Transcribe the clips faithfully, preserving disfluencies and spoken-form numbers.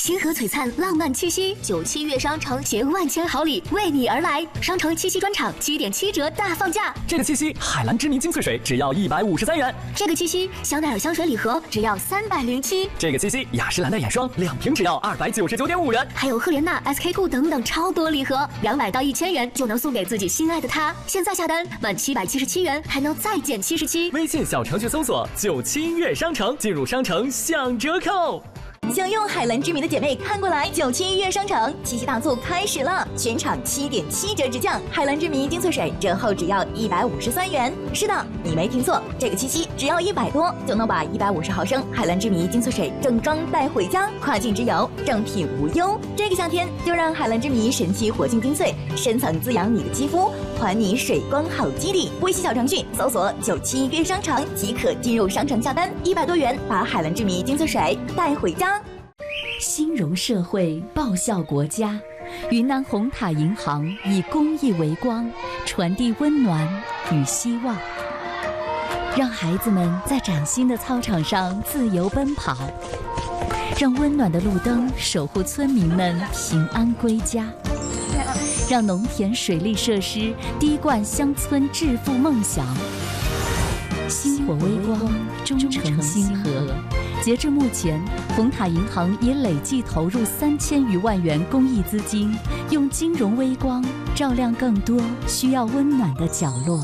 星河璀璨，浪漫气息，九七月商城携万千好礼为你而来。商城七夕专场七点七折大放价， 这个七夕海蓝之谜精粹水只要一百五十三元， 这个七夕香奈儿香水礼盒只要三百零七， 这个七夕雅诗兰黛眼霜两瓶只要二百九十九点五元， 还有赫莲娜、S K two 等等超多礼盒，两百到一千元就能送给自己心爱的他。现在下单满七百七十七元还能再减七十七。 微信小程序搜索九七月商城，进入商城享折扣。 想用海蓝之谜的姐妹看过来，九七月商城七夕大促开始了，全场七点七折直降，海蓝之谜精粹水折后只要一百五十三元。是的，你没听错，这个七夕只要一百多就能把一百五十毫升海蓝之谜精粹水正装带回家，跨境之游正品无忧。这个夏天就让海蓝之谜神奇活性精粹深层滋养你的肌肤，还你水光好肌理。微信小程序搜索九七月商城即可进入商城下单，一百多元把海蓝之谜精粹水带回家。 兴荣社会，报效国家。云南红塔银行以公益为光，传递温暖与希望，让孩子们在崭新的操场上自由奔跑，让温暖的路灯守护村民们平安归家，让农田水利设施滴灌乡村致富梦想。星火微光，忠诚星河。截至目前，红塔银行已累计投入三千余万元公益资金，用金融微光照亮更多需要温暖的角落。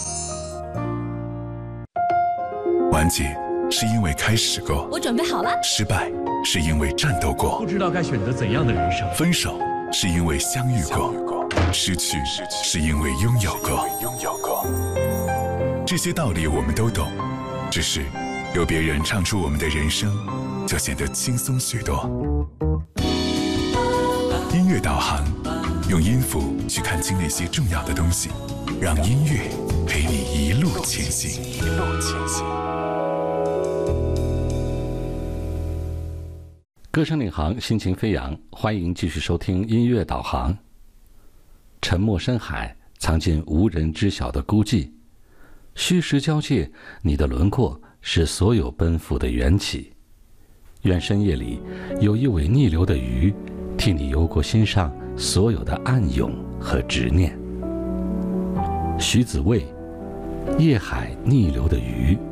完结是因为开始过， 我准备好了。 失败是因为战斗过， 不知道该选择怎样的人生。 分手是因为相遇过，失去是因为拥有过。这些道理我们都懂，只是有别人唱出我们的人生，就显得轻松许多。音乐导航，用音符去看清那些重要的东西，让音乐陪你一路前行。一路前行。 歌声领航，心情飞扬，欢迎继续收听音乐导航。沉默深海，藏进无人知晓的孤寂。虚实交界，你的轮廓是所有奔赴的缘起。愿深夜里有一尾逆流的鱼，替你游过心上所有的暗涌和执念。徐子未，夜海逆流的鱼。